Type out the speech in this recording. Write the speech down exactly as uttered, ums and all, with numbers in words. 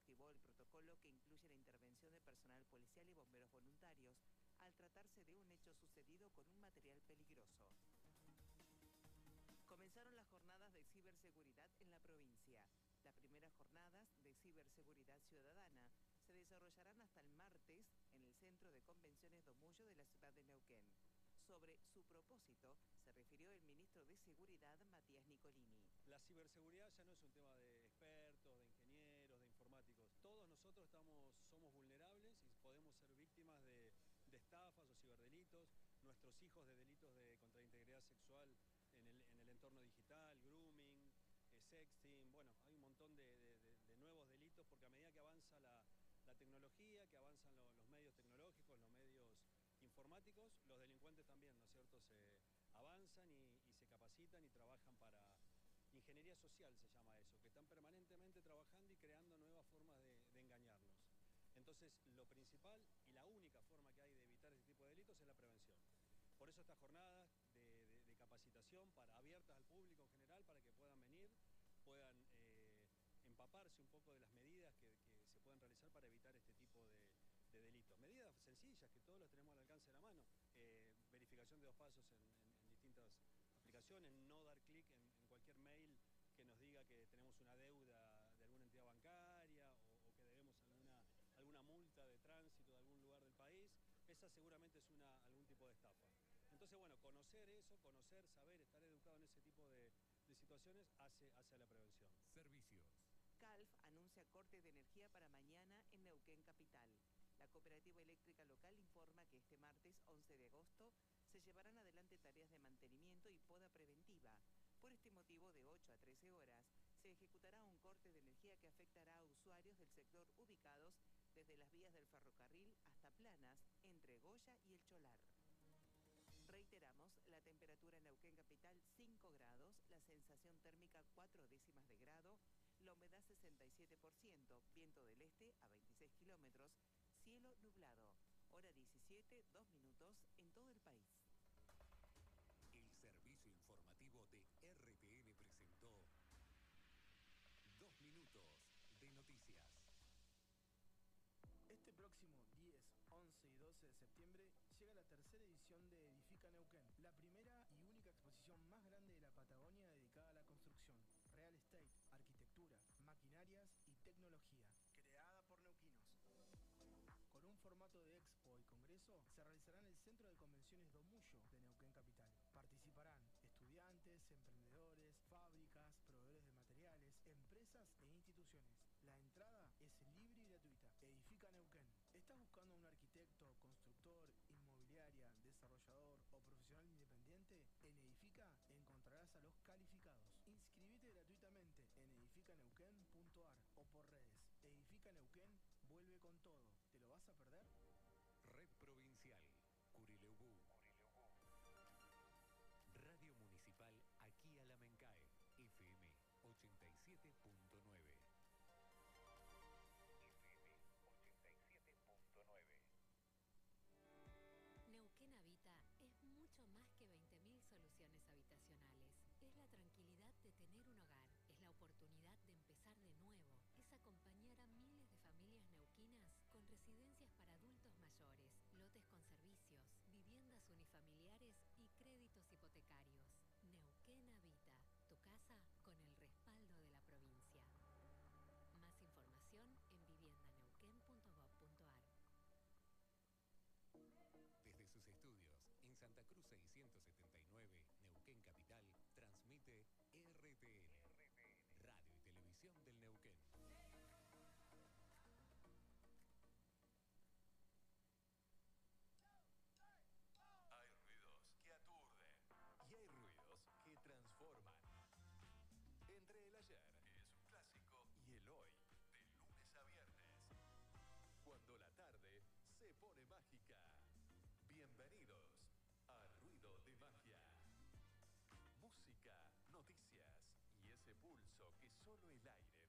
activó el protocolo que incluye la intervención de personal policial y bomberos voluntarios al tratarse de un hecho sucedido con un material peligroso. Comenzaron las jornadas de ciberseguridad en la provincia. Las primeras jornadas de ciberseguridad ciudadana se desarrollarán hasta el martes en el Centro de Convenciones Domullo de la ciudad de Neuquén. Sobre su propósito se refirió el ministro de Seguridad, Matías Nicolini. La ciberseguridad ya no es un tema de expertos, de ingenieros, de informáticos. Todos nosotros estamos, somos vulnerables y podemos ser víctimas de, de estafas o ciberdelitos. Nuestros hijos de delitos de contra la integridad sexual en el, en el entorno digital, grooming, eh, sexting. Bueno, hay un montón de, de, de, de nuevos delitos porque a medida que avanza la, la tecnología, que avanzan lo, los medios tecnológicos, los medios informáticos, los delincuentes también, ¿no es cierto?, se avanzan y, y se capacitan y trabajan para ingeniería social, se llama eso, que están permanentemente trabajando y creando nuevas formas de, de engañarnos. Entonces, lo principal y la única forma que hay de evitar ese tipo de delitos es la prevención. Por eso estas jornadas de, de, de capacitación para, abiertas al público en general, para que puedan venir, puedan eh, empaparse un poco de las medidas que, que se pueden realizar para evitar este tipo de, de delitos. Medidas sencillas que todos las tenemos al alcance de la mano. Eh, verificación de dos pasos en, en, en distintas aplicaciones, no dar clic en, en cualquier mail que nos diga que tenemos una deuda de alguna entidad bancaria o, o que debemos alguna, alguna multa de tránsito de algún lugar del país. Esa seguramente es una, algún tipo de estafa. Entonces, bueno, conocer eso, conocer, saber, estar educado en ese tipo de, de situaciones hace, hace a la prevención. Servicios. Calf anuncia corte de energía para mañana en Neuquén Capital. La cooperativa eléctrica local informa que este martes once de agosto se llevarán adelante tareas de mantenimiento y poda preventiva. Por este motivo, de ocho a trece horas, se ejecutará un corte de energía que afectará a usuarios del sector ubicados desde las vías del ferrocarril hasta Planas, entre Goya y El Cholar. Reiteramos, la temperatura en Neuquén Capital cinco grados, la sensación térmica cuatro décimas de grado, la humedad sesenta y siete por ciento, viento del este a veintiséis kilómetros, cielo nublado. Hora diecisiete, dos minutos en todo el país. El servicio informativo de R T N presentó Dos Minutos de Noticias. Este próximo diez, once y doce de septiembre llega la tercera edición de Edifica Neuquén, la primera y única exposición más grande de la Patagonia dedicada a la construcción, real estate, arquitectura, maquinarias y tecnología, creada por neuquinos. Con un formato de expo y congreso, se realizará en el Centro de Convenciones Domullo de Neuquén Capital. Participarán estudiantes, emprendedores, fábricas, proveedores de materiales, empresas e instituciones. La entrada es libre y gratuita. Edifica Neuquén. ¿Estás buscando un arquitecto, constructor, inmobiliaria, desarrollador o profesional independiente? En Edifica encontrarás a los calificados. Inscribite gratuitamente en edifica neuquén punto ar o por redes. Edifica Neuquén vuelve con todo. ¿Te lo vas a perder? Red Provincial. Curileubú. Radio Municipal aquí a la Mencae. F M ochenta y siete punto nueve. F M ochenta y siete punto nueve. Neuquén Habita es mucho más que veinte mil soluciones habitacionales. Es la tranquilidad de tener un hogar, es la oportunidad de empezar de nuevo, es acompañar a miles de familias neuquinas con residencias para adultos mayores, lotes con servicios, viviendas unifamiliares y créditos hipotecarios. Neuquén Habita, tu casa con el respaldo de la provincia. Más información en vivienda neuquén punto gob punto ar. Desde sus estudios en Santa Cruz seiscientos setenta y nueve, Neuquén Capital, transmite R T N, Radio y Televisión del Neuquén. Hay ruidos que aturden y hay ruidos que transforman. Entre el ayer, que es un clásico, y el hoy, de lunes a viernes. Cuando la tarde se pone mágica. Bienvenidos a Ruido de Magia. Música, noticias y ese pulso que solo el aire